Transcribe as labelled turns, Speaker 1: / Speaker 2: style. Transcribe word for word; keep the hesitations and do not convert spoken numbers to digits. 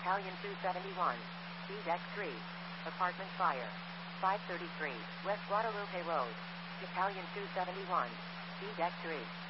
Speaker 1: Battalion two seventy-one. B Deck three. Apartment fire. five thirty-three, West Guadalupe Road. Battalion two seventy-one. B Deck three.